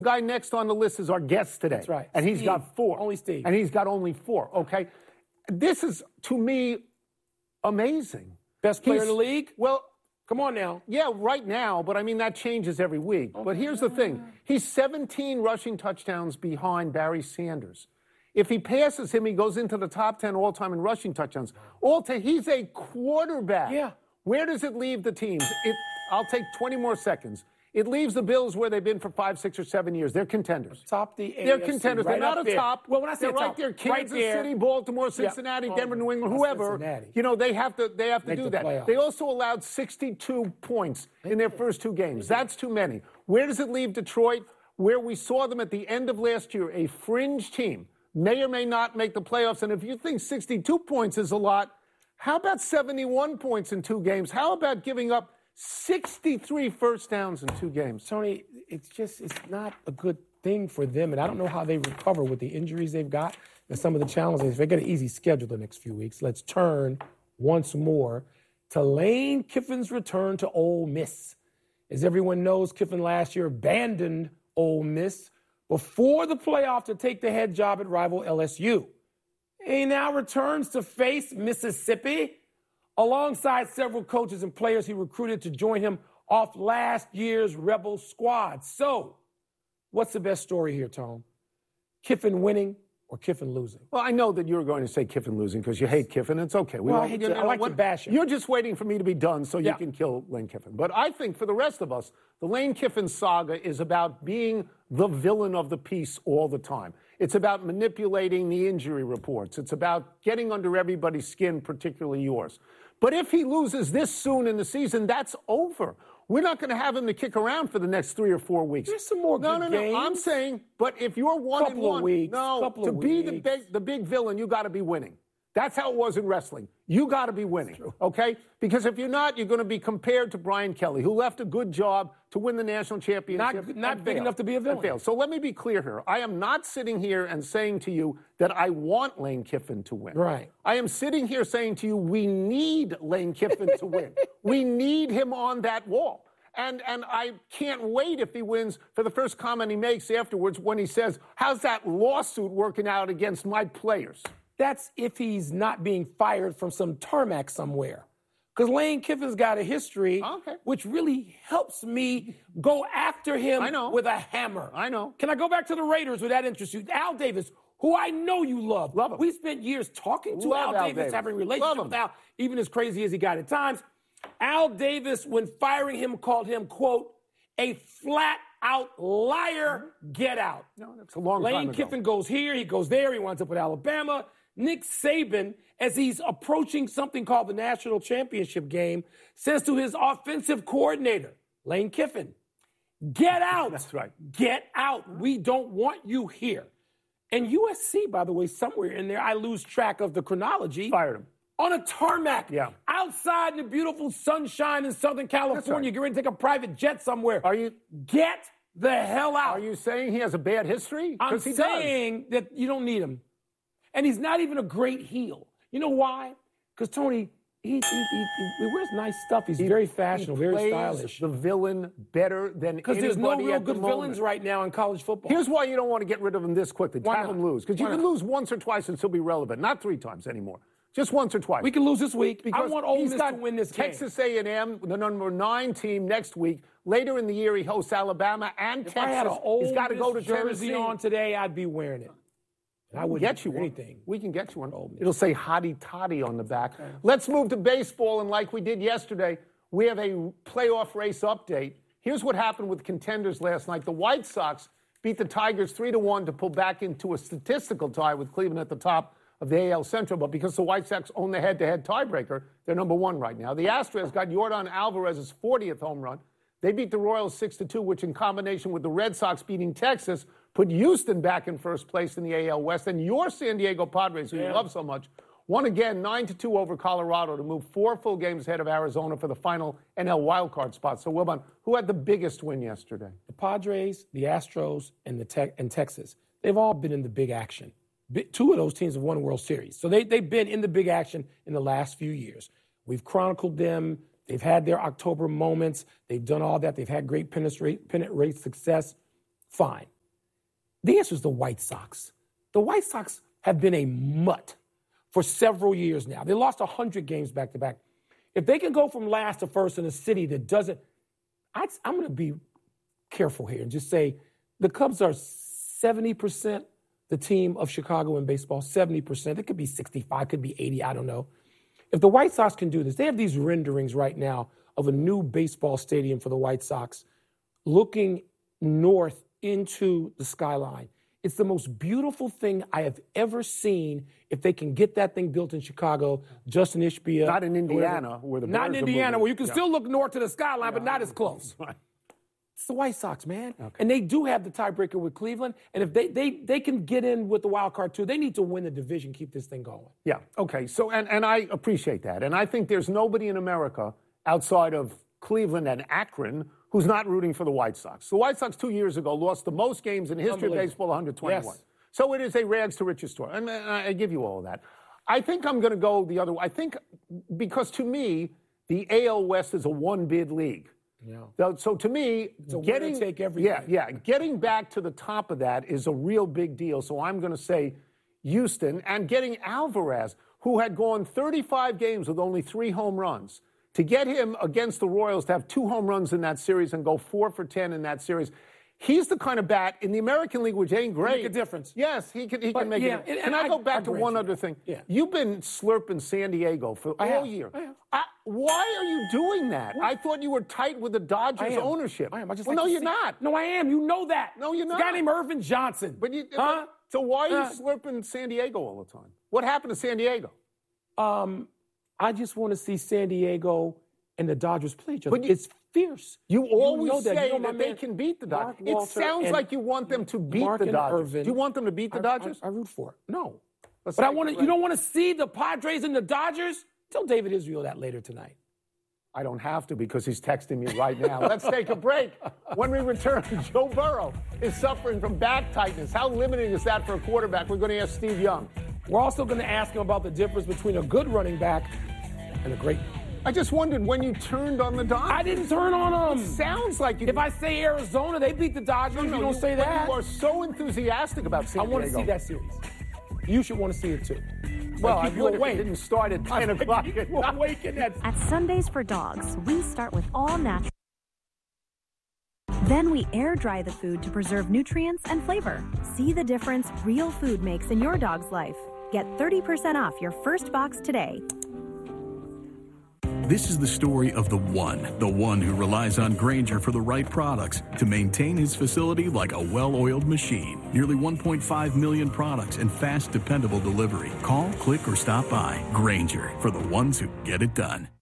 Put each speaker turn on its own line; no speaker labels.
Guy next on the list is our guest today.
That's right.
And he's got 4.
Only Steve.
And he's got only 4, okay? This is, to me, amazing.
Best player in the league?
Well,
come on now.
yeah, right now, but I mean, that changes every week.
Okay.
But here's the thing. He's 17 rushing touchdowns behind Barry Sanders. If he passes him, he goes into the top 10 all-time in rushing touchdowns. He's a quarterback.
Yeah.
Where does it leave the teams? I'll take 20 more seconds. It leaves the Bills where they've been for 5, 6, or 7 years. They're contenders.
Top the AFC.
They're contenders.
Right
They're not a top.
Well, when I say
they're
top,
right there. Kansas
right there.
City, Baltimore, Cincinnati, Denver, New England, whoever.
Cincinnati.
You know, they have to do that.
Playoffs.
They also allowed 62 points in their first 2 games. That's too many. Where does it leave Detroit? Where we saw them at the end of last year, a fringe team, may or may not make the playoffs. And if you think 62 points is a lot, how about 71 points in 2 games? How about giving up 63 first downs in 2 games?
Tony, it's not a good thing for them, and I don't know how they recover with the injuries they've got and some of the challenges. They got an easy schedule the next few weeks. Let's turn once more to Lane Kiffin's return to Ole Miss. As everyone knows, Kiffin last year abandoned Ole Miss before the playoff to take the head job at rival LSU. He now returns to face Mississippi alongside several coaches and players he recruited to join him off last year's Rebel squad. So, what's the best story here, Tom? Kiffin winning or Kiffin losing?
Well, I know that you're going to say Kiffin losing because you hate Kiffin. It's okay.
I like to bash him.
You're just waiting for me to be done so you can kill Lane Kiffin. But I think for the rest of us, the Lane Kiffin saga is about being the villain of the piece all the time. It's about manipulating the injury reports. It's about getting under everybody's skin, particularly yours. But if he loses this soon in the season, that's over. We're not going to have him to kick around for the next 3 or 4 weeks.
There's some more good games.
No. I'm saying, but if you're 1-1, to be the big villain, you got to be winning. That's how it was in wrestling. You got to be winning, okay? Because if you're not, you're going to be compared to Brian Kelly, who left a good job to win the national championship.
Not big enough to be a villain.
So let me be clear here. I am not sitting here and saying to you that I want Lane Kiffin to win.
Right.
I am sitting here saying to you, we need Lane Kiffin to win. We need him on that wall. And I can't wait if he wins for the first comment he makes afterwards when he says, how's that lawsuit working out against my players?
That's if he's not being fired from some tarmac somewhere. Because Lane Kiffin's got a history, which really helps me go after him with a hammer.
I know.
Can I go back to the Raiders with that interest you? Al Davis, who I know you love.
Love him.
We spent years talking to Al Davis, having a relationship with Al, even as crazy as he got at times. Al Davis, when firing him, called him, quote, a flat-out liar. Get out.
No, that's a long time ago.
Lane Kiffin goes here, he goes there, he winds up with Alabama. Nick Saban, as he's approaching something called the national championship game, says to his offensive coordinator, Lane Kiffin, get out.
That's right.
Get out. We don't want you here. And USC, by the way, somewhere in there, I lose track of the chronology.
Fired him.
On a tarmac.
Yeah.
Outside in the beautiful sunshine in Southern California.
Right.
Get ready to take a private jet somewhere. Get the hell out.
Are you saying he has a bad history?
I'm saying that you don't need him. And he's not even a great heel. You know why? Because Tony, he wears nice stuff. He's very fashionable, very stylish.
The villain better than anybody.
Because there's no real good villains right now in college football.
Here's why you don't want to get rid of him this quickly.
Why
Have
not?
him lose. Because you can lose once or twice and still be relevant. Not 3 times anymore. Just once or twice.
We can lose this week.
Because
I want Ole Miss to win this game.
Texas A&M, the number 9 team next week. Later in the year, he hosts Alabama and
If
Texas.
I had an Ole
He's got to go to
Miss jersey
Tennessee.
on today, I'd be wearing it. And I wouldn't
get you one.
anything.
We can get you one. It'll say Hottie Toddy on the back. Okay. Let's move to baseball, and like we did yesterday, we have a playoff race update. Here's what happened with contenders last night. The White Sox beat the Tigers 3-1 to pull back into a statistical tie with Cleveland at the top of the AL Central, but because the White Sox own the head-to-head tiebreaker, they're number 1 right now. The Astros got Yordan Alvarez's 40th home run. They beat the Royals 6-2, which in combination with the Red Sox beating Texas put Houston back in first place in the AL West. And your San Diego Padres, who you love so much, won again 9-2 over Colorado to move 4 full games ahead of Arizona for the final NL wildcard spot. So, Wilbon, who had the biggest win yesterday?
The Padres, the Astros, and Texas. They've all been in the big action. 2 of those teams have won a World Series. So they've been in the big action in the last few years. We've chronicled them. They've had their October moments. They've done all that. They've had great pennant rate success. Fine. The answer is the White Sox. The White Sox have been a mutt for several years now. They lost 100 games back to back. If they can go from last to first in a city that doesn't, I'm going to be careful here and just say the Cubs are 70% the team of Chicago in baseball, 70%. It could be 65, could be 80, I don't know. If the White Sox can do this, they have these renderings right now of a new baseball stadium for the White Sox looking north into the skyline. It's the most beautiful thing I have ever seen. If they can get that thing built in Chicago, Justin Ishbia.
Not in Indiana, where the Bears
Not in
are
Indiana,
moving.
where you can still look north to the skyline, but not as close.
Right.
It's the White Sox, man. Okay. And they do have the tiebreaker with Cleveland. And if they can get in with the wild card too, they need to win the division, keep this thing going.
Yeah, okay. So, and I appreciate that. And I think there's nobody in America outside of Cleveland and Akron who's not rooting for the White Sox. The White Sox 2 years ago lost the most games in the history of baseball, 121.
Yes.
So it is a rags to riches story. And I give you all of that. I think I'm going to go the other way. I think because to me, the AL West is a one-bid league. Yeah. So to me, getting back to the top of that is a real big deal. So I'm going to say Houston, and getting Alvarez, who had gone 35 games with only 3 home runs, to get him against the Royals to have 2 home runs in that series and go 4 for 10 in that series. He's the kind of bat in the American League, which ain't great.
Make a difference.
Yes, he can make it. Can I go back to one other thing? Yeah. You've been slurping San Diego for all year. Why are you doing that? I thought you were tight with the Dodgers ownership.
I am.
No, you're not.
No, I am. You know that.
No, you're not.
It's a guy named Irvin Johnson.
So why are you slurping San Diego all the time? What happened to San Diego?
I just want to see San Diego and the Dodgers play each other. It's fierce.
You always say that they can beat the Dodgers. It sounds like you want them to beat the Dodgers. Do you want them to beat the Dodgers?
I root for it. No. But you don't want to see the Padres and the Dodgers? Tell David Israel that later tonight.
I don't have to because he's texting me right now. Let's take a break. When we return, Joe Burrow is suffering from back tightness. How limiting is that for a quarterback? We're going to ask Steve Young.
We're also going to ask him about the difference between a good running back and a great.
I just wondered when you turned on the Dodgers.
I didn't turn on them.
It sounds like you.
If I say Arizona, they beat the Dodgers. You don't say that.
You are so enthusiastic about San Diego.
I want to see that series. You should want to see it too.
Well, I would if it didn't start at 10 o'clock.
At Sundays for Dogs, we start with all natural. Then we air dry the food to preserve nutrients and flavor. See the difference real food makes in your dog's life. Get 30% off your first box today.
This is the story of the one who relies on Grainger for the right products to maintain his facility like a well-oiled machine. Nearly 1.5 million products and fast, dependable delivery. Call, click, or stop by. Grainger, for the ones who get it done.